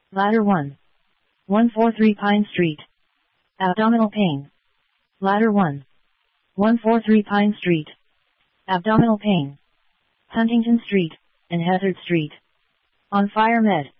Ladder 1. 143 Pine Street. Abdominal pain. Ladder 1. 143 Pine Street. Abdominal pain. Huntington Street, and Hazard Street. On Fire Med.